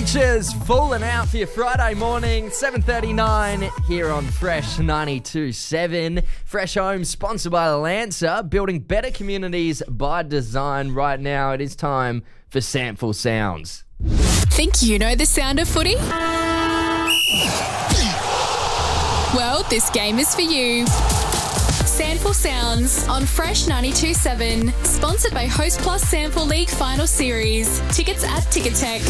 Futures falling out for your Friday morning, 7:39 here on Fresh 92.7. Fresh Home, sponsored by Lancer, building better communities by design. Right now, it is time for Sample Sounds. Think you know the sound of footy? Well, this game is for you. Sample Sounds on Fresh 92.7, sponsored by Host Plus Sample League Final Series. Tickets at Ticketek.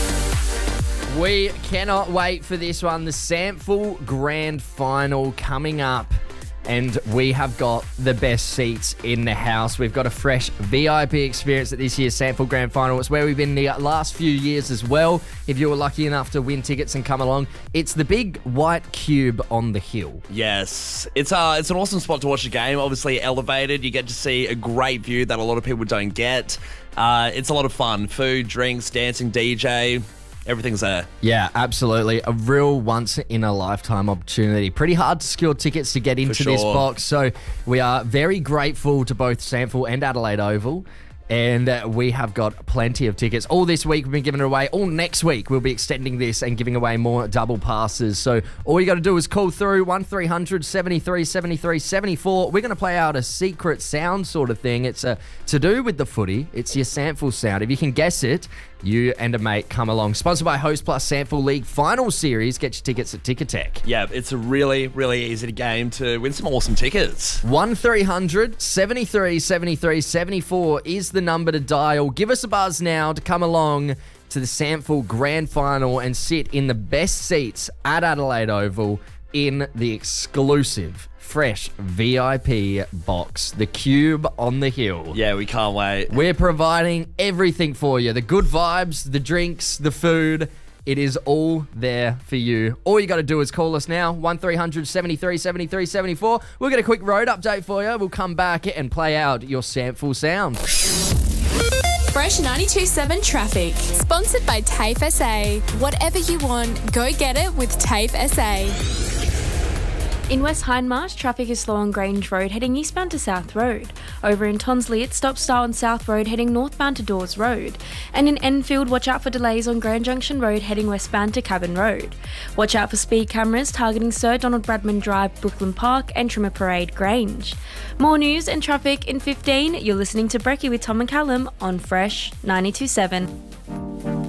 We cannot wait for this one. The Sample Grand Final coming up. And we have got the best seats in the house. We've got a fresh VIP experience at this year's Sample Grand Final. It's where we've been the last few years as well. If you were lucky enough to win tickets and come along, it's the big white cube on the hill. Yes, it's an awesome spot to watch the game. Obviously elevated. You get to see a great view that a lot of people don't get. It's a lot of fun. Food, drinks, dancing, DJ. Everything's there. Yeah, absolutely. A real once-in-a-lifetime opportunity. Pretty hard to secure tickets to get into this box. So we are very grateful to both Sample and Adelaide Oval. And we have got plenty of tickets. All this week we've been giving it away. All next week we'll be extending this and giving away more double passes. So all you got to do is call through 1300 73 73 74. We're going to play out a secret sound sort of thing. It's to do with the footy. It's your sample sound. If you can guess it, you and a mate come along. Sponsored by Host Plus Sample League Final Series. Get your tickets at Ticketek. Yeah, it's a really, really easy game to win some awesome tickets. 1300 73 73 74 is the number to dial. Give us a buzz now to come along to the Sample Grand Final and sit in the best seats at Adelaide Oval in the exclusive fresh VIP box, the Cube on the Hill. Yeah, we can't wait. We're providing everything for you. The good vibes, the drinks, the food. It is all there for you. All you got to do is call us now, 1300 73 73 74. We'll get a quick road update for you. We'll come back and play out your sample sound. Fresh 92.7 Traffic, sponsored by TAFE SA. Whatever you want, go get it with TAFE SA. In West Hindmarsh, traffic is slow on Grange Road heading eastbound to South Road. Over in Tonsley, it stops start on South Road heading northbound to Dawes Road. And in Enfield, watch out for delays on Grand Junction Road heading westbound to Cabin Road. Watch out for speed cameras targeting Sir Donald Bradman Drive, Brooklyn Park and Trimmer Parade, Grange. More news and traffic in 15. You're listening to Brekkie with Tom and Callum on Fresh 92.7.